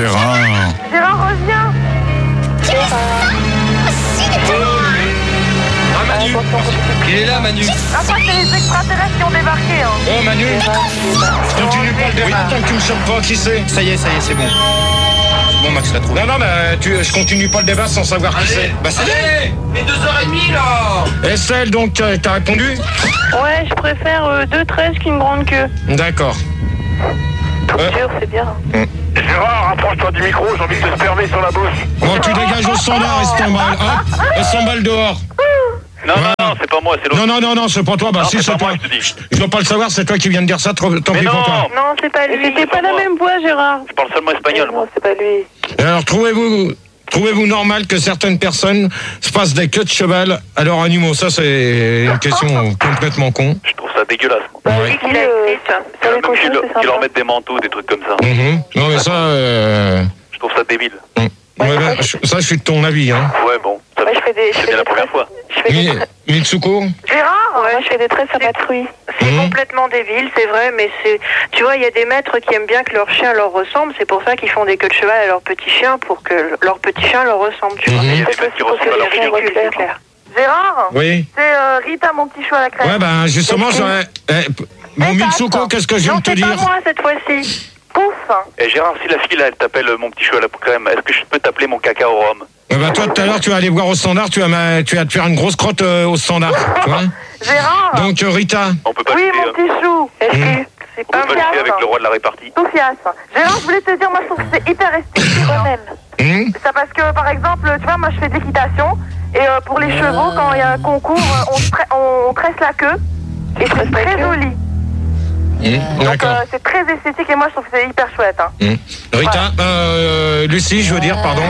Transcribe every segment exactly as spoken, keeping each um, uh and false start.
Gérard. Gérard, reviens. Ah, Manu. Il est là, Manu. Après, c'est les extraterrestres qui ont débarqué. Hein. Oh, Manu. Je continue pas le débat tant que tu me chopes pas qui c'est. Ça y est, ça y est, c'est bon. Bon, Max l'a trouvé. Non, non, mais tu, je continue pas le débat sans savoir qui c'est. Bah, c'est Allez, Mais deux heures trente là. Estelle, donc, t'as t'as répondu? Ouais, je préfère euh, deux treize qu'une grande queue. D'accord. Tout sûr, c'est bien. Gérard, rapproche-toi du micro, j'ai envie de te spermer sur la bouche. Bon, tu dégages au standard et cent balles. Hop, et cent balles dehors. Non, Voilà. non, non, c'est pas moi, c'est l'autre. Non, non, non, non, c'est pas toi. Bah, Non, si, c'est c'est pas toi. moi, je te dis. Je dois pas le savoir, c'est toi qui viens de dire ça. Tant tant Mais pis pour non. toi. Non, c'est pas lui. C'était pas la même voix, Gérard. Je parle seulement espagnol, moi. Non, c'est pas lui. Et alors, trouvez-vous, trouvez-vous normal que certaines personnes se passent des queues de cheval à leurs animaux? Ça, c'est une question complètement con. Je trouve ça dégueulasse. moi. Bah, Ouais. il a écrit ça. Sur les Même cochons, qu'ils c'est qu'ils leur sympa. mettent des manteaux, des trucs comme ça. Mhm. Non, mais ça, euh, Je trouve ça débile. ouais, ben, je- ça, je suis de ton avis. Hein. Ouais, bon. Ça, Ouais, je fais des, je c'est fais bien des la première tresses. fois. Je fais des Mi- tresses. Mitsuko? Gérard, ouais, je fais des tresses à ma truie. C'est Mmh. complètement débile, c'est vrai, mais c'est, tu vois, il y a des maîtres qui aiment bien que leur chien leur ressemble, c'est pour ça qu'ils font des queues de cheval à leur petit chien, pour que leur petit chien leur ressemble, tu vois. Mhm. Il y a des C'est mecs qui aussi pour ressemblent à que leur c'est chien. ridicule, c'est clair. Gérard, Oui. c'est euh, Rita, mon petit chou à la crème. Ouais, ben, justement, j'aurais. Eh, p- bon, Eh, Mitsuko, attends. qu'est-ce que je viens Non, de te c'est dire? pas moi cette fois-ci. Pouf. Et Gérard, si la fille là, elle t'appelle euh, mon petit chou à la crème, est-ce que je peux t'appeler mon caca au rhum? Eh ben, toi, tout à l'heure, tu vas aller voir au standard, tu vas, ma- tu vas te faire une grosse crotte euh, au standard. Tu vois? Gérard. Donc, euh, Rita. On peut pas Oui, lutter, mon hein. petit chou. Est-ce Mmh. que c'est On peut pas pas moi? lutter avec le roi de la répartie. Soufias. Gérard, je voulais te dire, moi, je trouve que c'est hyper esthétique quand même. Hum Ça parce que, par exemple, tu vois, moi, je fais de l'équitation. Et euh, pour les chevaux, quand il y a un concours, euh, on, tre- on, on tresse la queue. Et c'est très joli. Hum, Donc, D'accord. euh, c'est très esthétique et moi, je trouve que c'est hyper chouette. Hein. Hum. Rita, euh, Lucie, je veux dire, pardon.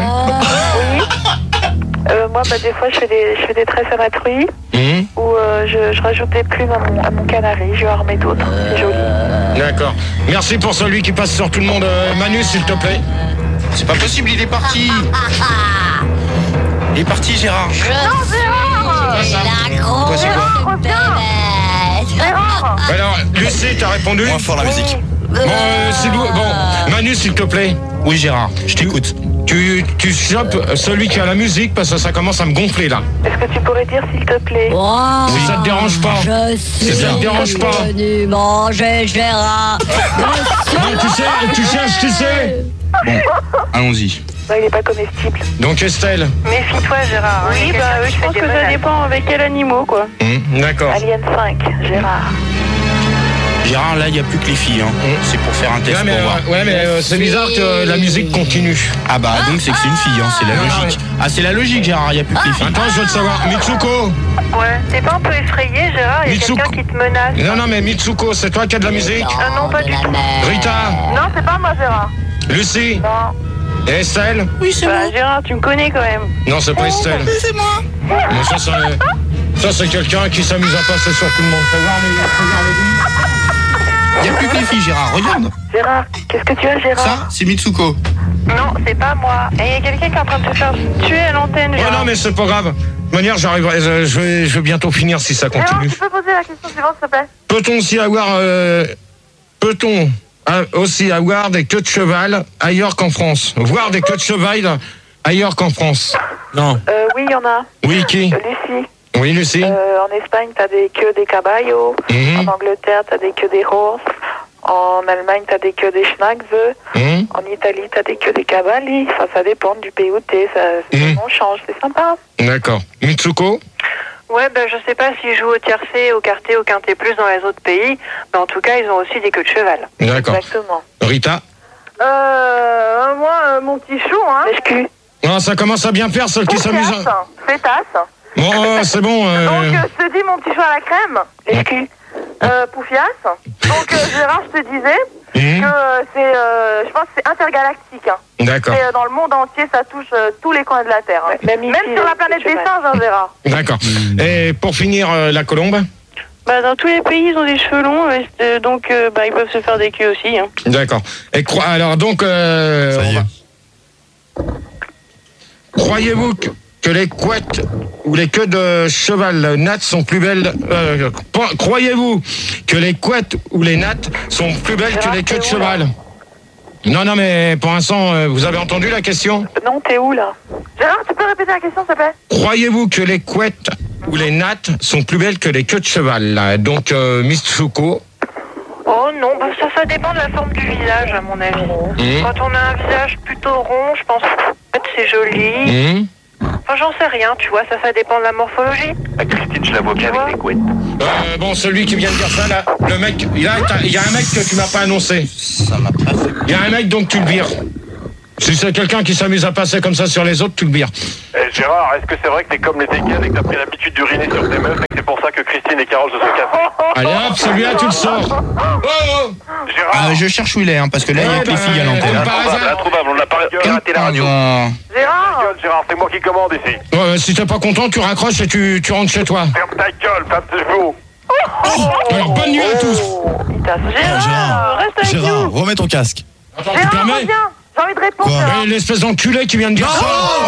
Euh, moi, bah, des fois, je fais des, je fais des tresses à ma truie, Hum, ou euh, je, je rajoute des plumes à mon, à mon canari, je vais en remettre d'autres. C'est joli. D'accord. Merci pour celui qui passe sur tout le monde. Euh, Manu, s'il te plaît. C'est pas possible, il est parti. Il est parti, Gérard. Non, Gérard. Quoi, c'est quoi? Gérard, reviens. Gérard. Alors, Lucie, t'as répondu? Moins fort la musique. Bon, euh, c'est dou- bon, Manu, s'il te plaît. Oui, Gérard, je t'écoute. Tu, tu chopes celui qui a la musique parce que ça commence à me gonfler là. Est-ce que tu pourrais dire, s'il te plaît? Si ça te dérange pas. Je Si suis ça te dérange pas. venu manger Gérard. Non, tu sais, tu cherches, tu sais. Bon, allons-y. Bah, il est pas comestible. Donc Estelle. Méfie-toi, Gérard. hein, il y a Oui, bah, quelqu'un oui, qui je fait pense des que ça menaces. dépend avec quel animal, quoi. Hum, D'accord. Alien cinq, Gérard. Gérard, là, il n'y a plus que les filles. Hein. C'est pour faire un test Ouais, mais, pour voir. euh, ouais, mais euh, c'est bizarre que la musique continue. Ah bah, donc c'est que c'est une fille, hein. C'est la Ah, logique. Ah, c'est la logique, Gérard, il n'y a plus que les filles. Attends, je veux te savoir. Mitsuko. Ouais. T'es pas un peu effrayé, Gérard? Il y a Mitsuko. quelqu'un qui te menace. Non, non, mais Mitsuko, c'est toi qui as de la musique. Ah non, pas du tout. Rita. Non, c'est pas moi, Gérard. Lucie. Non. Et Estelle. Oui, c'est Bah, Gérard, tu me connais quand même. Non, c'est pas Estelle. c'est moi. Mais ça, c'est, ça, c'est quelqu'un qui s'amuse à passer sur tout le monde. Il n'y a plus que les filles, Gérard, regarde. Gérard, qu'est-ce que tu as, Gérard? Ça, c'est Mitsuko. Non, c'est pas moi. Et il y a quelqu'un qui est en train de te faire tuer à l'antenne, Oh Gérard. non, mais c'est pas grave. De toute manière, j'arriverai, je je vais, je vais bientôt finir si ça Gérard, continue. tu peux poser la question suivante, s'il te plaît? Peut-on aussi avoir, euh, peut-on euh, aussi avoir des queues de cheval ailleurs qu'en France? Voir des queues de cheval ailleurs qu'en France? Non. Euh, oui, il y en a. Oui, qui? Euh, Lucie. Oui, Lucie. Euh, en Espagne, t'as des queues des caballos. Mhm. En Angleterre, t'as des queues des horses. En Allemagne, t'as des queues des schnacks. Hum, En Italie, t'as des queues des cavalli. Enfin, ça dépend du pays où t'es. Ça, Mhm. on change, c'est sympa. D'accord. Mitsuko? Ouais, ben je sais pas s'ils jouent au tiercé, au quarté, au quinté plus dans les autres pays, mais en tout cas, ils ont aussi des queues de cheval. D'accord. Exactement. Rita? Euh, moi, euh, mon petit chou, hein. Lèche-cul. Non, ça commence à bien faire, celle qui s'amuse. à- Poufias, Fêtasse. Bon, euh, c'est bon. euh, Donc, euh, je te dis, mon petit chou à la crème. Lèche-cul. Euh, Poufias. Donc, euh, Gérard, je te disais hum, que euh, c'est, euh, je pense que c'est intergalactique. Hein. D'accord. C'est, euh, dans le monde entier, ça touche euh, tous les coins de la Terre. Hein. Même ici, Même sur les la planète des chevals. singes, hein, Gérard. D'accord. Et pour finir, euh, la colombe? Bah, dans tous les pays, ils ont des cheveux longs, euh, euh, donc euh, bah, ils peuvent se faire des queues aussi. Hein. D'accord. Et cro- alors donc, euh, Ça y on est. va- croyez-vous que, que les couettes ou les queues de cheval nattes sont plus belles euh, po- Croyez-vous que les couettes ou les nattes sont plus belles que les queues de cheval? Non, non, mais pour l'instant, euh, vous avez entendu la question? Non, t'es où là? Gérard, tu peux répéter la question, s'il te plaît? Croyez-vous que les couettes ou les nattes sont plus belles que les queues de cheval là? Donc, euh, Miss Foucault. Oh non, bah ça, ça dépend de la forme du visage, à mon avis. Mmh. Quand on a un visage plutôt rond, je pense que c'est joli. Mmh. Enfin, j'en sais rien, tu vois, ça, ça dépend de la morphologie. Ah, Christine, je la vois bien Tu vois avec les couettes. Euh, bon, celui qui vient de dire ça là, le mec, il y a, il y a un mec que tu m'as pas annoncé. Ça m'a pas fait. Il y a un mec, donc tu le vires. Si c'est quelqu'un qui s'amuse à passer comme ça sur les autres, tu le vires. Eh, Gérard, est-ce que c'est vrai que t'es comme les dégaines et que t'as pris l'habitude d'uriner sur tes meufs et que c'est pour ça que Christine et Carole se sont cassées? Allez hop, celui-là, tu le sors. Oh, oh. Gérard, Euh, je cherche où il est, hein, parce que là, il y a Ouais, que les bah, filles à l'antenne. euh, par introuvable, hasard. introuvable, on n'a pas raté la radio. Ah, Gérard, Gueule, Gérard, c'est moi qui commande ici. Ouais, si t'es pas content, tu raccroches et tu, tu rentres chez toi. Ferme ta gueule, femme de chevaux. Alors, bonne nuit à tous. Il t'a Gérard, Gérard, reste avec Gérard, nous. remets ton casque. Attends, tu Gérard, permets? reviens. J'ai envie de répondre, Quoi Gérard. Eh, l'espèce d'enculé qui vient de dire ça.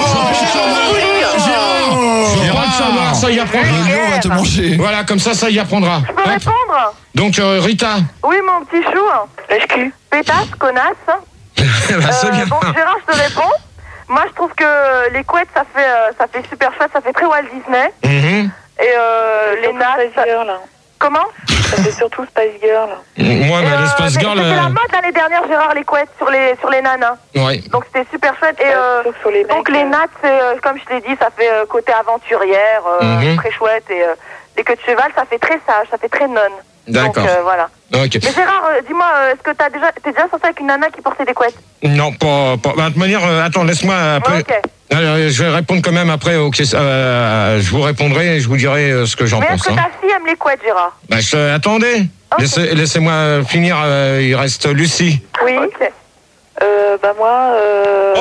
Je crois le savoir, ça y apprendra. Le lion va te manger. Voilà, comme ça, ça y apprendra. Tu peux Hop. répondre? Donc, euh, Rita. Oui, mon petit chou. Lèche-cul. Pétasse, connasse. Bah, c'est Euh, bien. donc Gérard, je te réponds. Moi, je trouve que les couettes, ça fait, euh, ça fait super chouette, ça fait très Walt Disney. Mhm. Et euh, les nattes, ça- Spice Girl, là. comment? Ça fait surtout Spice Girl. Moi, Et, mais euh, l'espace mais girl. C'était euh, la mode l'année dernière, Gérard, les couettes sur les sur les nanas. Ouais. Donc c'était super chouette. Et euh, Sauf sur les donc mecs, les euh, nattes, c'est, euh, comme je t'ai dit, ça fait euh, côté aventurière, euh, Mhm. très chouette. Et euh, les queues de cheval, ça fait très sage, ça fait très nonne. D'accord. Donc euh, voilà. Ok. Mais Gérard, euh, dis-moi, euh, est-ce que t'as déjà, t'es déjà sorti avec une nana qui portait des couettes? Non, pas. pas bah, de toute manière, euh, attends, laisse-moi après. Ouais, ok. Alors, je vais répondre quand même après aux questions. Euh, je vous répondrai et je vous dirai euh, ce que j'en Mais pense. est-ce que hein. ta fille aime les couettes, Gérard? Bah, je- attendez. Ok. Laissez, laissez-moi euh, finir. euh, il reste Lucie. Oui. Ok. Euh, bah moi, euh...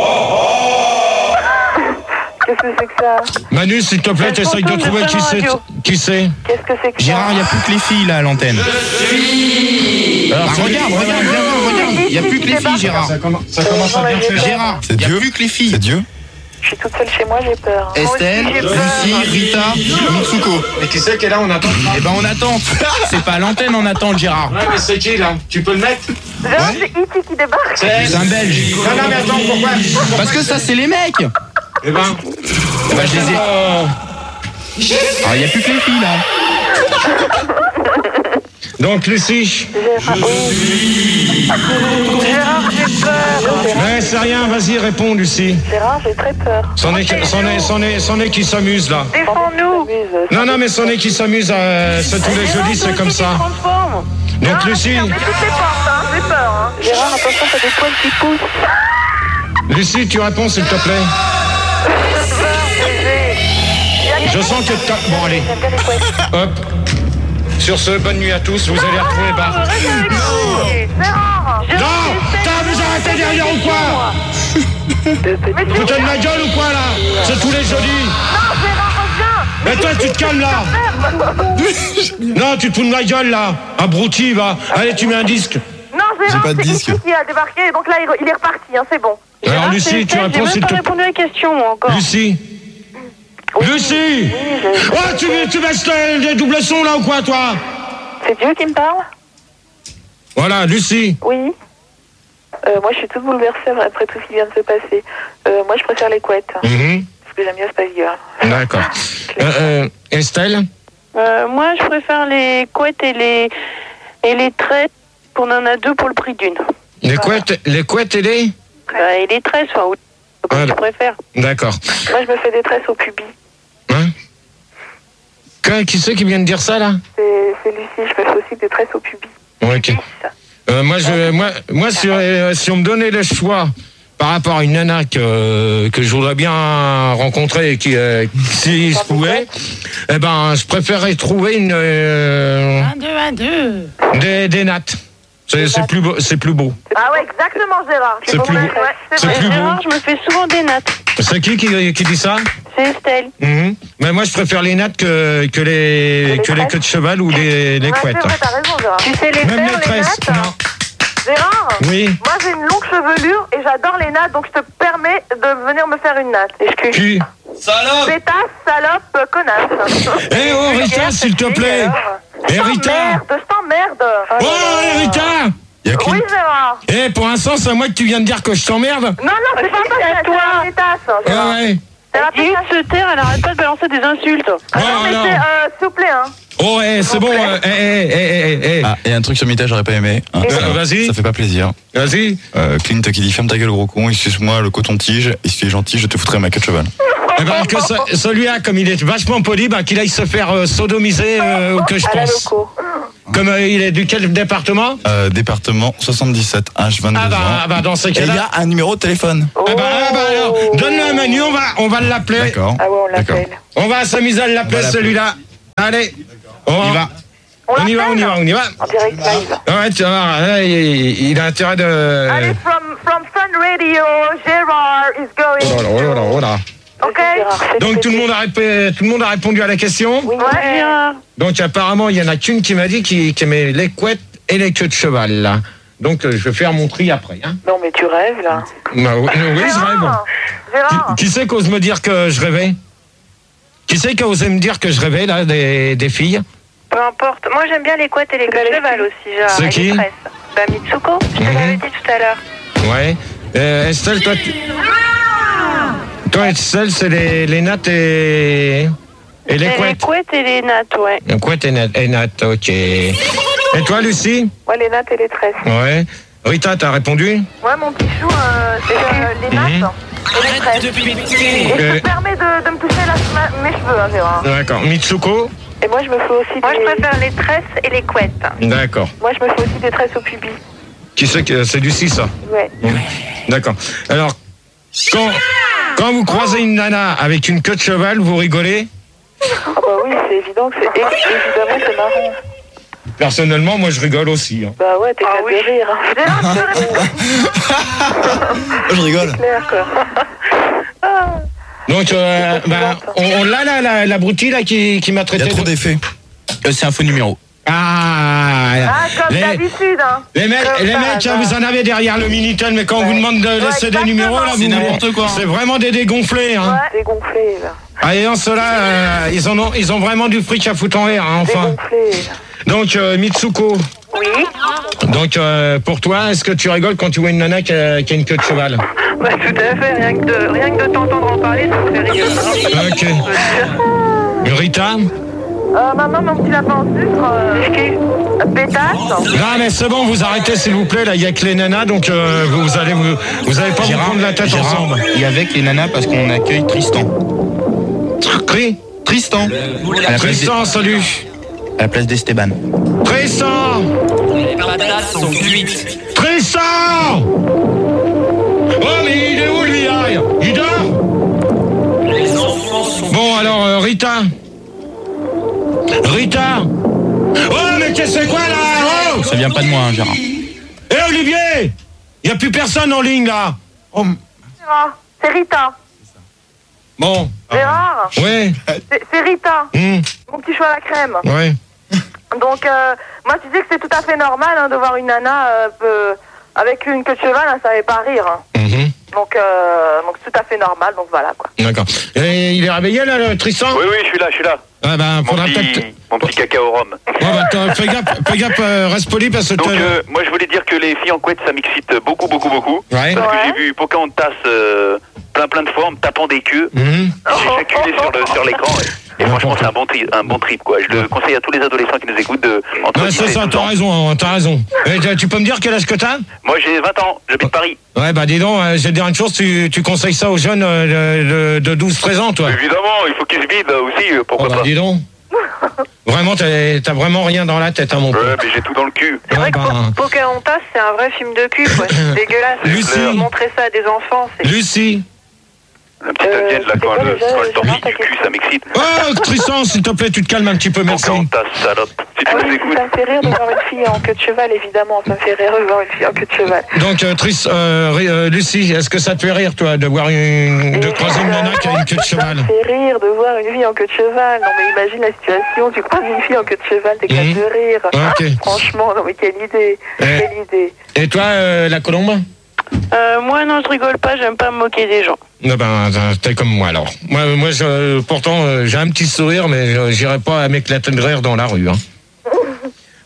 Qu'est-ce que c'est que ça? Manu, s'il te plaît, Elle t'essayes de fantôme de trouver qui Fun c'est. Radio. Qui c'est Qu'est-ce que c'est que ça? Gérard, il n'y a plus que les filles là à l'antenne. Alors, Bah, c'est- regarde, regarde, viens voir, regarde. Il n'y a plus que les filles, Gérard. Ça commence, ça commence à bien faire. Gérard, C'est il n'y a Dieu. plus que les filles. C'est Dieu. Je suis toute seule chez moi, j'ai peur. Estelle, Moi aussi, j'ai peur. Lucie, Rita, Mitsuko. Et qui c'est qui est là? On attend. Eh ben on attend. C'est pas à l'antenne, on attend, Gérard. Ouais, mais c'est qui là? Tu peux le mettre? Gérard, c'est E T qui débarque. C'est un Belge. Non, non, mais attends, pourquoi? Parce que ça, c'est les mecs. Eh ben. Bah, je les ai. euh, Alors, il n'y a plus que les filles là. Donc, Lucie. Gérard, oui. Gérard, j'ai peur. Mais c'est rien, vas-y, réponds, Lucie. Gérard, j'ai très peur. C'en est, qui- c'en est, c'en est, c'en est qui s'amuse là. Défends-nous. Non, non, mais c'en est qui s'amuse, euh, c'est tous les jeudis, c'est comme ça. Transforme. Donc, Lucie, Mais toutes les portes, hein, j'ai peur, hein. Gérard, attention, t'as des poils qui poussent. Lucie, tu réponds, s'il te plaît. Je sens que t'as... Bon, allez, J'aime bien les couettes. hop. Sur ce, bonne nuit à tous, vous allez retrouver Bart. Reste avec nous. Gérard. Non, t'as vous arrêter derrière ou quoi? Mais tu... Putain de ma gueule ou quoi là? C'est tous les jeudis. Non, Gérard, reviens. Mais toi, tu te calmes là. Non, tu te fous de ma gueule là. Abruti, va. Allez, tu mets un disque. Non, Gérard, pas de c'est disque. ici qui a débarqué, donc là, il il est reparti, hein, c'est bon. Alors, Lucie, tu réponds, s'il te plaît. répondu à la question, moi, encore. Lucie. Lucie. Oh, tu, tu baisses les les doubles sons là ou quoi, toi? C'est Dieu qui me parle? Voilà, Lucie. Oui. Euh, moi, je suis toute bouleversée après tout ce qui vient de se passer. Euh, moi, je préfère les couettes. hein, Mhm. Parce que j'aime bien Spice Girl. D'accord. Euh, euh, Estelle? Euh, moi, je préfère les couettes et les, et les tresses. On en a deux pour le prix d'une. Les couettes, les couettes et les... Bah, et les tresses, enfin, oui. Comme Voilà. tu préfères. D'accord. Moi, je me fais des tresses au pubis. Hein? Que- Qui c'est qui vient de dire ça, là? C'est c'est Lucie, je me fais aussi des tresses au pubis. Ok. Euh, moi, je, moi, moi si, euh, si on me donnait le choix par rapport à une nana que, que je voudrais bien rencontrer et qui, euh, si se pouvait, eh ben, je préférerais trouver une, euh, Un, deux, un, deux. des, des nattes. C'est, c'est plus beau, c'est plus beau. Ah ouais, exactement, Gérard. C'est plus beau. Ouais, c'est C'est vrai. plus beau. Gérard, je me fais souvent des nattes. C'est qui qui, qui dit ça? C'est Estelle. Mhm. Mais moi, je préfère les nattes que, que les, les que les tresses queues de cheval ou les, les Ouais, couettes. c'est vrai, t'as raison, Gérard. Tu sais les Même faire, les les tresses, nattes? non. Gérard, Oui. moi j'ai une longue chevelure et j'adore les nattes, donc je te permets de venir me faire une natte. Est-ce que Qui? pétasse, salope, connasse. Eh oh, Rita, s'il te plaît. Eh, Je Rita. t'emmerde, je t'emmerde. Oh, Rita! Il y a Clint. Oui, Gérard. Eh, pour l'instant, c'est à moi que tu viens de dire que je t'emmerde. Non, non, c'est pas toi, c'est toi. la pétasse. Ah ouais. C'est la Dis de pétasse. se taire, elle arrête pas de balancer des insultes. Ah non, Oh, mais alors. c'est, euh, s'il vous plaît, hein. Oh, eh, c'est bon. euh, Eh, eh, eh, eh, eh. Ah, et un truc sur Mita, j'aurais pas aimé. Hein, Euh, ça, vas-y. Ça fait pas plaisir. Vas-y. Euh, Clint qui dit ferme ta gueule, gros con, excuse-moi, le coton-tige, et si tu es gentil, je te foutrai ma queue de cheval. Eh ben, que ce- celui-là, comme il est vachement poli, ben, qu'il aille se faire euh, sodomiser, euh, ou que je À la pense. loco. Comme euh, il est du quel département? Euh, département soixante-dix-sept, âge vingt-deux Ah bah, ans. ah bah, dans ces Et il y cas-là. a un numéro de téléphone. Ah bah, ah bah, alors, donne-le à Manu, on va, on va l'appeler. D'accord. Ah ouais, on D'accord. l'appelle. On va s'amuser à l'appeler, On va l'appeler. celui-là. Allez. On Il va. On y va, on y va, on y va. En direct live. Ouais, tu vas voir, là, il, il a intérêt de... Allez, from, from Fun Radio, Gérard is Oh là going. là, oh là là, oh là. Ok. Donc tout le, monde a répé- tout le monde a répondu à la question. Oui, Ouais. Gérard. Donc apparemment, il y en a qu'une qui m'a dit qu'il qui aimait les couettes et les queues de cheval, là. Donc euh, je vais faire mon tri après. Hein. Non, mais tu rêves, là. Bah, oui, oui, c'est vrai, bon. Gérard. Gérard. Qui, qui c'est qu'ose me dire que je rêvais? Qui c'est qui osait me dire que je rêvais, là, des, des filles? Peu importe. Moi, j'aime bien les couettes et les queues de cheval aussi, Gérard. C'est et qui les tresses. Bah, Mitsuko, je te Mhm. l'avais dit tout à l'heure. Ouais. Euh, Estelle, toi, tu... toi, Estelle, c'est les, les nattes et, et les Et couettes. les couettes et les nattes, ouais. Les couettes et nattes, et nattes, ok. Et toi, Lucie? Ouais, les nattes et les tresses. Ouais. Rita, t'as répondu? Ouais, mon petit chou, euh, c'est euh, les Mhm. nattes et les tresses. Et je Euh, te permets de, de me toucher la, ma- mes cheveux, hein, Gérard. D'accord. Mitsuko? Et moi, je me fais aussi Moi, des- je préfère les tresses et les couettes. D'accord. Moi, je me fais aussi des tresses au pubis. Qui c'est que c'est Lucie, ça? Ouais. D'accord. Alors, quand, quand vous croisez une nana avec une queue de cheval, vous rigolez? Ah bah oui, c'est évident que c'est... Évidemment, c'est marrant. Personnellement, moi, je rigole aussi. Hein. Bah ouais, t'es Ah ah, oui. de rire. Gérard, tu peux Je rigole. Clair, quoi. Donc, euh, bah, on, on l'a, là, la, la broutille, là, qui, qui m'a Il y traité a trop de... d'effets. Euh, c'est un faux numéro. Ah, Ah, comme les, d'habitude, hein. les mecs, Comme les ça, mecs ça. hein, vous en avez derrière le Minitel, mais quand on vous demande de laisser des exactement. numéros, là, C'est vous n'importe quoi, hein. C'est vraiment des dégonflés, hein. Ouais. Dégonflé, là. Ah, et en cela, euh, ils, en ont, ils ont vraiment du fric à foutre en l'air, hein, enfin. Dégonflé, là. Donc, euh, Mitsuko, Oui. donc euh, pour toi, est-ce que tu rigoles quand tu vois une nana qui a, qui a une queue de cheval? Bah tout à fait, rien que de, rien que de t'entendre en parler, ça me fait rire. Ok. Rita? Euh, maman, mon petit lapin en sucre, euh, pétasse. Non, mais c'est bon, vous arrêtez, s'il vous plaît, là, il y a que les nanas, donc euh, vous, vous allez vous, vous allez pas vous prendre la tête Gérard, ensemble. il y a avec les nanas parce qu'on accueille Tristan. Tri? Tristan à la place Tristan, salut. d'E- à la place d'Esteban. Tristan! Les patates sont cuites. Tristan! Oh, mais il est où, lui, là? Il dort? Les enfants sont Bon, alors, euh, Rita? Rita? Oh, mais qu'est-ce que c'est quoi, là? Oh! Ça vient pas de moi, hein, Gérard. Eh, Olivier! Il n'y a plus personne en ligne, là. Oh, Gérard, c'est Rita. bon. Gérard, Ouais. c'est c'est Rita. Hum, Mon petit chou à la crème. ouais. Donc, euh, moi, tu dis que c'est tout à fait normal hein, de voir une nana euh, peu- avec une queue de cheval, hein, ça fait pas rire. Hein. Mhm. Donc, euh, donc c'est tout à fait normal, donc voilà quoi. D'accord. Et il est réveillé, là, le Tristan? Oui, oui, je suis là, je suis là. Ah, ben, Mon faudra peut-être... petit, mon petit caca au rhum. Ouais, bah, attends, fais gaffe, fais gaffe, euh, reste poli parce que... Donc, toi, euh, moi, je voulais dire que les filles en couette, ça m'excite beaucoup, beaucoup, beaucoup. Ouais. Parce que Ouais. j'ai vu Pocahontas euh, plein, plein de fois en me tapant des queues. Mhm. J'ai éjaculé sur le- sur l'écran. Et, et franchement, c'est un bon, tri, un bon trip, quoi. Je le conseille à tous les adolescents qui nous écoutent de entre Ouais, dix c'est et ça, douze t'as ans. raison, hein, t'as raison. Et tu- tu peux me dire quel âge que t'as? Moi, j'ai vingt ans, j'habite Paris. Ouais, bah dis donc, euh, je vais te dire une chose, tu, tu conseilles ça aux jeunes euh, de, de douze treize ans, toi? Évidemment, il faut qu'ils se vident aussi, euh, Oh, pourquoi bah pas. dis donc. Vraiment, t'as t'as vraiment rien dans la tête, hein, mon Ouais, pote. mais j'ai tout dans le cul. C'est vrai Ouais, que bah, Po- Pocahontas, c'est un vrai film de cul, quoi. C'est dégueulasse. Lucie. Montrer ça à des enfants, c'est... Lucie. La petite Euh, indienne, là, c'est quand quoi elle, déjà, quand elle Gérard, torche ta du cul, question ça m'excite. Oh, Tristan, s'il te plaît, tu te calmes un petit peu, merci. Pocahontas, salope. Si tu Ah nous oui, écoutes. ça me fait rire de voir une fille en queue de cheval, évidemment. Ça me fait rire de voir une fille en queue de cheval. Donc, euh, Tris, euh, Ri- euh, Lucie, est-ce que ça te fait rire, toi, de voir une, de croiser une nana qui a une queue de cheval? Ça me fait rire de voir une fille en queue de cheval. Non, mais imagine la situation. Tu croises une fille en queue de cheval, t'éclates Mhm. de rire. Ok. Franchement, non, mais quelle idée. Eh. Quelle idée. Et toi, euh, la colombe? Euh, moi, non, je rigole pas. J'aime pas me moquer des gens. Eh ben, t'es comme moi, alors. Moi, moi je, pourtant, euh, j'ai un petit sourire, mais euh, j'irai pas à m'éclater de rire dans la rue. Hein.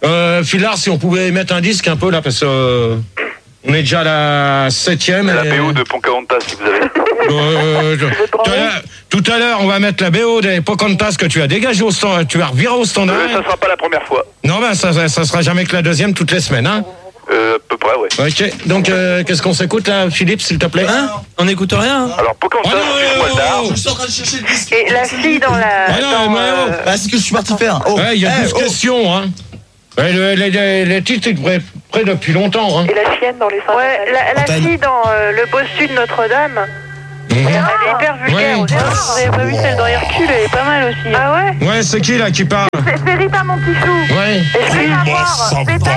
Euh, Philard, si on pouvait mettre un disque un peu là, parce que euh, on est déjà à la septième. La et... B O de Pocahontas, si vous avez. Euh, je- tout à l'heure- tout à l'heure, on va mettre la B O des Pocahontas que tu as dégagé au standard, tu as reviré au standard. Euh, ça sera pas la première fois. Non, ben ça, ça, ça sera jamais que la deuxième toutes les semaines, hein. Euh, à peu près, ouais. Ok. Donc, euh, qu'est-ce qu'on s'écoute là, Philippe, s'il te plaît? Hein? On n'écoute rien. Alors, Pocahontas, Oh non, excuse-moi oh, tard. oh, Je suis en train de chercher le disque. Et la fille dans la. Ah non, dans, mais oh. euh, Bah, c'est ce que je suis parti faire. Oh. Ouais, il y a Eh, douze oh. questions, hein. Ouais, le- les, les, les titres, ils devraient être prêts depuis longtemps, hein. Et la chienne dans les seins. Ouais, la, la Antenne. fille dans euh, le bossu de Notre-Dame. Mhm. Elle est hyper vulgaire Ouais. aussi. Vous avez pas vu celle dans Hercule, elle est pas mal aussi. Ah ouais? Ouais, c'est qui là qui parle? C'est c'est Rita, mon petit chou. Ouais. Et je vais la voir. Pétasse,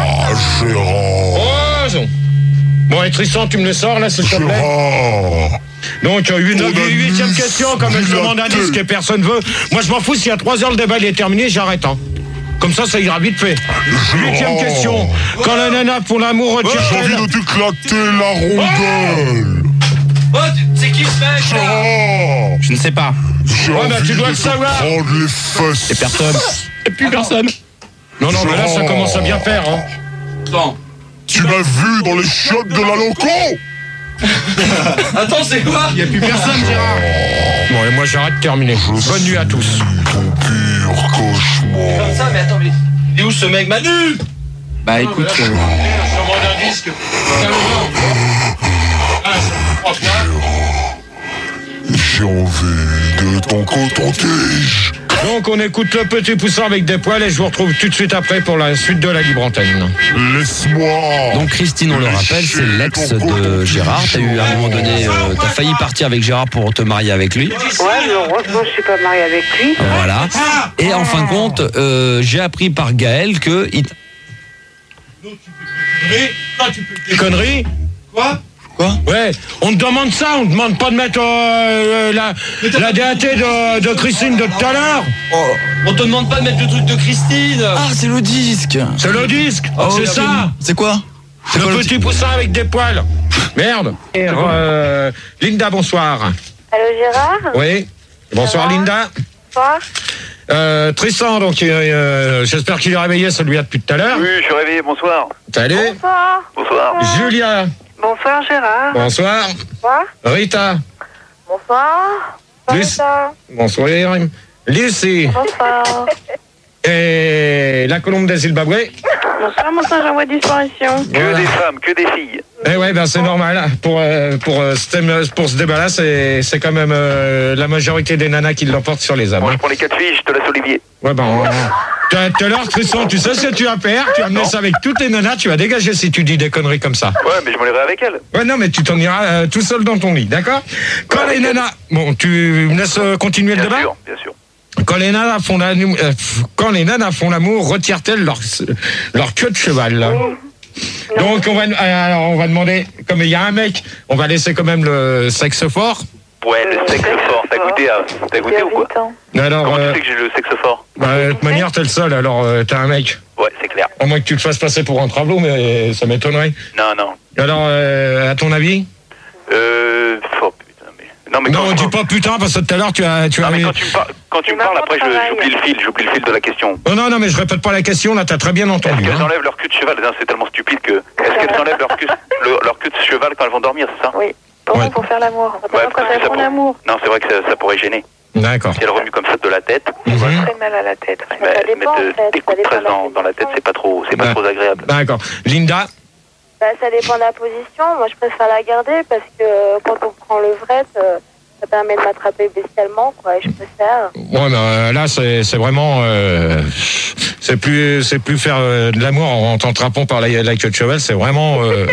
Oh, non. Bon, et Tristan, tu me le sors là, s'il te plaît? Donc, euh, une huitième question, comme je demande un disque et personne veut. Moi, je m'en fous, s'il y a trois heures, le débat il est terminé, j'arrête, hein. Comme ça, ça ira vite fait. Huitième question. Quand la nana pour l'amour retire. J'ai envie de t'éclater la rondelle. Oh, c'est qui ce mec là Gérard, Je ne sais pas. j'ai Ouais, bah, envie tu dois de le te savoir. prendre les fesses. Et personne. Et plus personne. Non, non, mais là, ça commence à bien faire, hein. Attends. Tu m'as vu dans les chiottes de la loco. Attends, c'est quoi? Il n'y a plus personne, Gérard. Bon, et moi, j'arrête, terminé. Bonne nuit à tous. Ton pire cauchemar. Comme ça, mais attends, mais. Il est où ce mec, Manu? Bah écoute, Je euh, demande un disque. Ah, ça me fera J'ai envie de ton coton-tige. Donc on écoute le petit poussin avec des poils et je vous retrouve tout de suite après pour la suite de la libre antenne. Laisse-moi. Donc Christine, on le rappelle, c'est l'ex de Gérard. T'as eu à un moment donné, euh, t'as failli partir avec Gérard pour te marier avec lui. Ouais, mais heureusement, je suis pas mariée avec lui. Voilà. Et en fin de compte, euh, j'ai appris par Gaël que il... Des conneries? Quoi? Quoi? Ouais, on te demande ça, on te demande pas de mettre euh, euh, la, la D A T de, de Christine de tout à l'heure. On te demande pas de mettre le truc de Christine. Ah, c'est le disque. C'est le disque, Oh, c'est oui, ça. C'est quoi? C'est Le quoi petit poussin avec des poils. Merde. Et, euh, Linda, bonsoir. Allô, Gérard? Oui. Bonsoir, Ça va? Linda. Toi? Euh, Tristan, donc euh, euh, j'espère qu'il est réveillé celui-là depuis tout à l'heure. Oui, je suis réveillé, bonsoir. Salut. Bonsoir. Bonsoir. Julia. Bonsoir, Gérard. Bonsoir. Bonsoir. Rita. Bonsoir. Lucie. Bonsoir. Bonsoir. Lucie. Bonsoir. Et la colombe des Zimbabwe. Bonsoir, mon singe en voie de disparition. Que Voilà. des femmes, que des filles. Eh ouais, ben c'est normal. Pour euh, pour euh, ce thème- pour ce débat-là, c'est c'est quand même euh, la majorité des nanas qui l'emportent sur les hommes. Bon, hein. je prends les quatre filles, je te laisse Olivier. Ouais, ben. on- Tout à tout à l'heure, Tristan, tu sais ce que tu vas faire? Tu vas amener ça avec toutes les nanas, tu vas dégager si tu dis des conneries comme ça. Ouais, mais je m'en irai avec elle. Ouais, non, mais tu t'en iras euh, tout seul dans ton lit, d'accord? Quand les nanas. Bon, tu me laisses euh, continuer le Bien débat? sûr, bien sûr. Quand les nanas font l'amour, euh, quand les nanas font l'amour, retirent-elles leur, leur queue de cheval là? Donc on va, alors on va demander, comme il y a un mec, on va laisser quand même le sexe fort. Ouais, le sexe fort. T'as goûté, à... T'as goûté ou quoi? Alors, Comment euh, tu sais que j'ai le sexe fort? bah, de toute manière, t'es le seul, alors euh, t'es un mec. Ouais, c'est clair. À moins que tu te fasses passer pour un travelot, mais ça m'étonnerait. Non, non. Alors, euh, à ton avis? Euh... Oh, putain, mais... Non, mais Non, quand... dis pas putain, parce que tout à l'heure tu as... Tu Non, as... mais quand tu me, par- quand tu me parles, après, je- j'oublie le fil, j'oublie le fil de la question. Oh, non, non, mais je répète pas la question, là, t'as très bien Est-ce entendu. qu'elles hein. enlèvent leur cul de cheval? Non, c'est tellement stupide que... Est-ce qu'elles enlèvent leur cul, le- leur cul de cheval quand elles vont dormir, c'est ça? Oui. Pour, Ouais. pour faire l'amour. Ouais, Quand parce que elles ça font pour- l'amour. Non, c'est vrai que ça, ça pourrait gêner. D'accord. Si elles remuent comme ça de la tête, Mhm. Très mal à la tête. ouais. mais, ça mais dépend, de- en fait, des ça coups de dépend presse de la dans, dans la tête, c'est pas trop, c'est pas Ouais. trop agréable. D'accord. Linda? Bah, ça dépend de la position. Moi, je préfère la garder parce que euh, quand on prend le vrai, ça, ça permet de m'attraper bestialement, quoi. Et je préfère. Ouais, mais euh, là, c'est c'est vraiment... euh, c'est plus c'est plus faire euh, de l'amour en, en t'attrapant par la, la queue de cheval, c'est vraiment euh,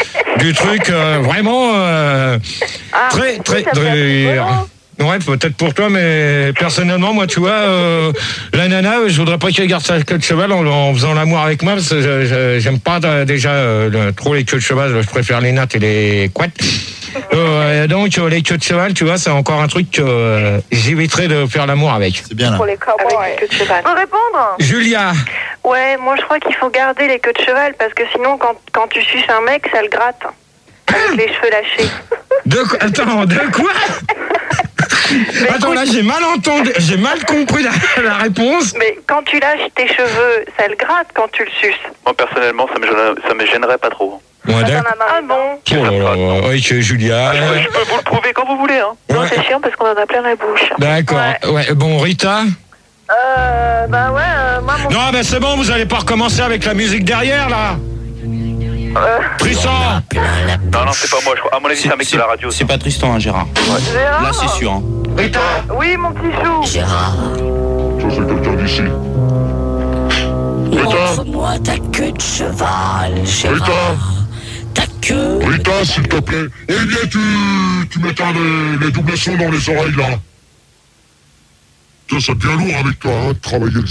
du truc euh, vraiment euh, Ah, très, oui, très... ça peut être très- rigolo. Ouais, peut-être pour toi, mais personnellement, moi, tu vois, euh, la nana, je voudrais pas qu'elle garde sa queue de cheval en, en faisant l'amour avec moi, parce que je- je- j'aime pas euh, déjà euh, le- trop les queues de cheval, je préfère les nattes et les couettes. Euh, donc, euh, les queues de cheval, tu vois, c'est encore un truc que euh, j'éviterais de faire l'amour avec. C'est bien là. Pour les cowboys. Avec une queue de cheval. Je peux répondre? Julia, Ouais, moi je crois qu'il faut garder les queues de cheval parce que sinon quand, quand tu suces un mec, ça le gratte. Avec les cheveux lâchés. de quoi? Attends, de quoi? Attends, là, j'ai mal entendu, j'ai mal compris la, la réponse. Mais quand tu lâches tes cheveux, ça le gratte quand tu le suces. Moi, personnellement, ça me, gênerait- ça me gênerait pas trop. Ouais, d'accord. Ah bon? Oh là là, oui, que Julia. Je peux, je peux vous le prouver quand vous voulez. Hein. Non, Ouais. c'est chiant parce qu'on en a plein la bouche. D'accord. Ouais. Bon, Rita. Euh, bah ouais, euh, moi, mon... Non, ben c'est bon, vous allez pas recommencer avec la musique derrière, là. Euh, Tristan. Non, non, c'est pas moi. Je crois. À mon avis, c'est un mec de la radio. C'est pas Tristan, hein, Gérard. Gérard Là, c'est sûr. Hein. Rita. Oui, mon petit chou. Gérard, Ça, c'est quelqu'un d'ici. Rita, montre-moi ta queue de cheval, Gérard. Rita, Ta queue. Rita, s'il te plaît. Eh bien, tu, tu m'éteins les, les doubles sons dans les oreilles, là. Ça, ça devient lourd avec toi, hein, de travailler le